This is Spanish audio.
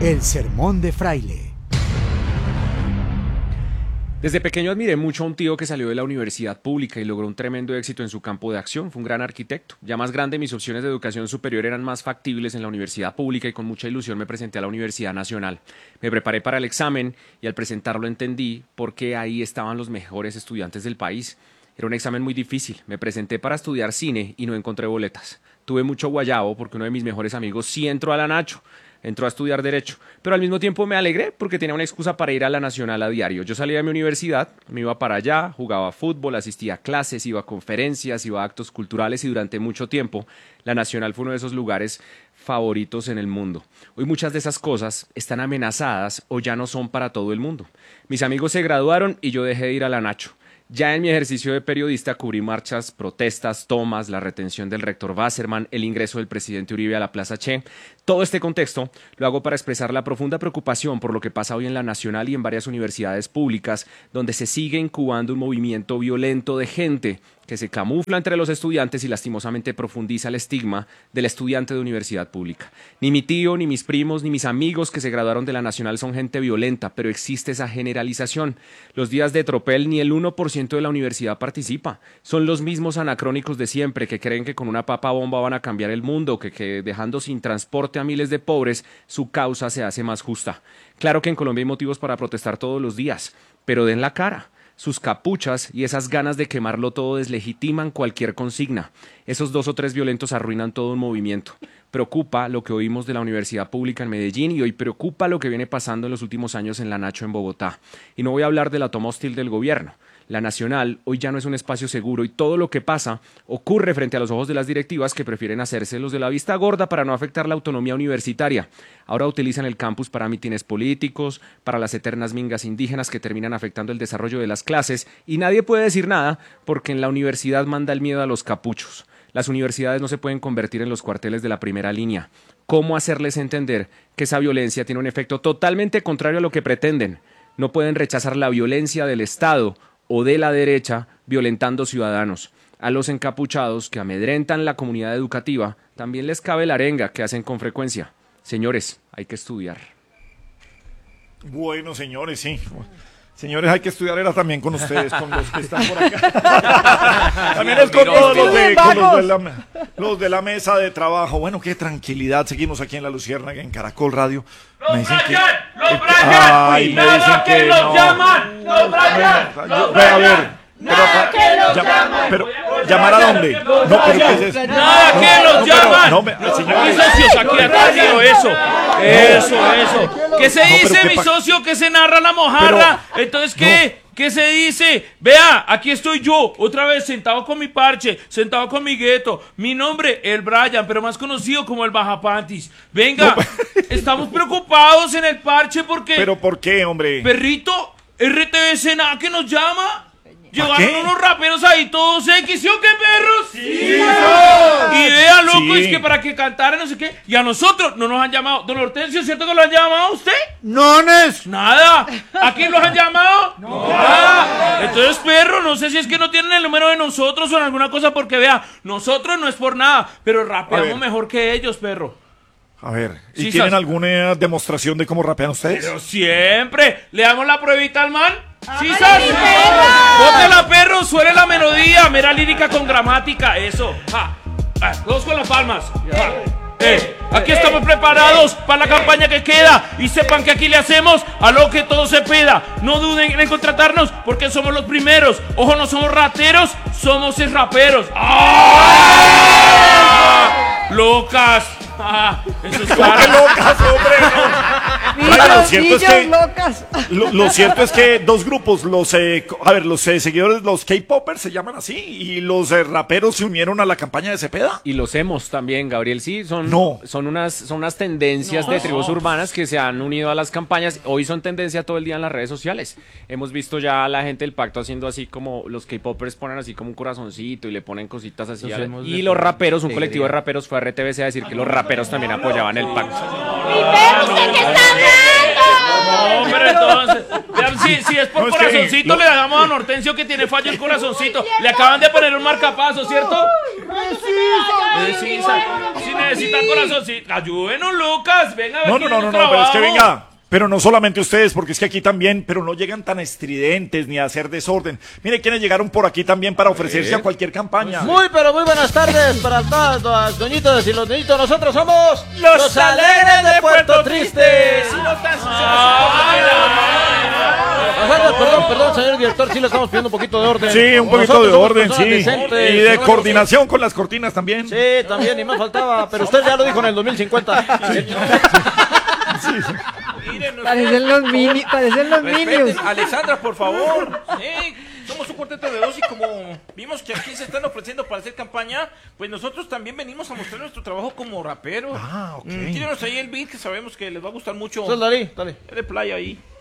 El sermón de Fraile. Desde pequeño admiré mucho a un tío que salió de la universidad pública y logró un tremendo éxito en su campo de acción. Fue un gran arquitecto. Ya más grande, mis opciones de educación superior eran más factibles en la universidad pública y con mucha ilusión me presenté a la Universidad Nacional. Me preparé para el examen y al presentarlo entendí por qué ahí estaban los mejores estudiantes del país. Era un examen muy difícil. Me presenté para estudiar cine y no encontré boletas. Tuve mucho guayabo porque uno de mis mejores amigos sí entró a la Nacho. Entró a estudiar Derecho, pero al mismo tiempo me alegré porque tenía una excusa para ir a la Nacional a diario. Yo salía de mi universidad, me iba para allá, jugaba fútbol, asistía a clases, iba a conferencias, iba a actos culturales y durante mucho tiempo la Nacional fue uno de esos lugares favoritos en el mundo. Hoy muchas de esas cosas están amenazadas o ya no son para todo el mundo. Mis amigos se graduaron y yo dejé de ir a la Nacho. Ya en mi ejercicio de periodista cubrí marchas, protestas, tomas, la retención del rector Wasserman, el ingreso del presidente Uribe a la Plaza Che. Todo este contexto lo hago para expresar la profunda preocupación por lo que pasa hoy en la Nacional y en varias universidades públicas, donde se sigue incubando un movimiento violento de gente que se camufla entre los estudiantes y lastimosamente profundiza el estigma del estudiante de universidad pública. Ni mi tío, ni mis primos, ni mis amigos que se graduaron de la Nacional son gente violenta, pero existe esa generalización. Los días de tropel ni el 1% de la universidad participa. Son los mismos anacrónicos de siempre que creen que con una papa bomba van a cambiar el mundo, que dejando sin transporte a miles de pobres, su causa se hace más justa. Claro que en Colombia hay motivos para protestar todos los días, pero den la cara. Sus capuchas y esas ganas de quemarlo todo deslegitiman cualquier consigna. Esos 2 o 3 violentos arruinan todo un movimiento. Preocupa lo que oímos de la universidad pública en Medellín y hoy preocupa lo que viene pasando en los últimos años en la Nacho en Bogotá. Y no voy a hablar de la toma hostil del gobierno. La Nacional hoy ya no es un espacio seguro y todo lo que pasa ocurre frente a los ojos de las directivas que prefieren hacerse los de la vista gorda para no afectar la autonomía universitaria. Ahora utilizan el campus para mítines políticos, para las eternas mingas indígenas que terminan afectando el desarrollo de las clases y nadie puede decir nada porque en la universidad manda el miedo a los capuchos. Las universidades no se pueden convertir en los cuarteles de la primera línea. ¿Cómo hacerles entender que esa violencia tiene un efecto totalmente contrario a lo que pretenden? No pueden rechazar la violencia del Estado o de la derecha violentando ciudadanos. A los encapuchados que amedrentan la comunidad educativa también les cabe la arenga que hacen con frecuencia. Señores, hay que estudiar. Bueno, señores, sí. Señores, hay que estudiar, era también con ustedes, con los que están por acá. También es con todos los de la mesa de trabajo. Bueno, qué tranquilidad. Seguimos aquí en La Luciérnaga, en Caracol Radio. Me dicen que los llaman. A ver. Pero, ¿llamar a dónde? No, pero ¿qué es eso? Nada, que los llaman. No, señores. Mis socios aquí atendido eso. ¿Qué se dice, mi socio? ¿Qué se narra la mojarra? Entonces, ¿qué? ¿Qué se dice? Vea, aquí estoy yo, otra vez sentado con mi parche, sentado con mi gueto. Mi nombre, el Brian, pero más conocido como el Bajapantis. Venga, estamos preocupados en el parche porque... ¿Pero por qué, hombre? Perrito, RTVC nada que nos llama. Llegaron unos raperos ahí todos X, ¿sí o qué, perros? ¡Sí! Y vea, loco, sí. Es que para que cantaran no sé qué. Y a nosotros no nos han llamado. Don Hortensio, ¿cierto que lo han llamado a usted? No, nada. ¿A quién los han llamado? No. Nada. Entonces, perro, no sé si es que no tienen el número de nosotros o en alguna cosa, porque vea, nosotros no es por nada, pero rapeamos mejor que ellos, perro. A ver, ¿y tienen alguna demostración de cómo rapean ustedes? Pero siempre. ¿Le damos la pruebita al man? ¡Sí, sas! ¡Bótela, perro! ¡Suele la melodía! Mera lírica con gramática, eso. Todos con las palmas. Aquí estamos preparados para la campaña que queda. Y sepan que aquí le hacemos a lo que todo se pida. No duden en contratarnos porque somos los primeros. Ojo, no somos rateros, somos raperos. ¡Locas! Eso es claro. ¡Locas, hombre! Lo cierto es que dos grupos, los seguidores, los K-popers se llaman así, y los raperos se unieron a la campaña de Cepeda. Y los emos también, Gabriel, sí, son unas tendencias de tribus urbanas que se han unido a las campañas. Hoy son tendencia todo el día en las redes sociales. Hemos visto ya a la gente del pacto haciendo así como los K-popers ponen así como un corazoncito y le ponen cositas así. Y los raperos, un colectivo de raperos fue a RTVC a decir que los raperos también apoyaban el pacto. ¡Mi perro, usted qué está hablando! No, hombre, entonces, si es por corazoncito, le damos a Don Hortensio que tiene fallo el corazoncito. Le acaban de poner un marcapaso, ¿cierto? ¡Precisa! Sí, necesita corazoncito. Ayúdenos, Lucas. Venga, a ver quién es el Pero es que trabajo. venga. Pero no solamente ustedes, porque es que aquí también, pero no llegan tan estridentes ni a hacer desorden. Mire quiénes llegaron por aquí también para ofrecerse a cualquier campaña. Pero muy buenas tardes para todas las doñitas y los niñitos. Nosotros somos Los Alegres de Puerto Triste. Perdón, señor director, sí le estamos pidiendo un poquito de orden. Sí, un poquito Nosotros de somos orden, personas sí. decentes, Y de no, coordinación con las cortinas también. Sí, también, y más faltaba, pero usted ya lo dijo en el 2050. Parecen los Minions. Alexandra, por favor. Somos un cuarteto de dos y como vimos que aquí se están ofreciendo para hacer campaña, pues nosotros también venimos a mostrar nuestro trabajo como raperos. Ah, ok. Tírenos ahí el beat que sabemos que les va a gustar mucho. Dale. De playa ahí.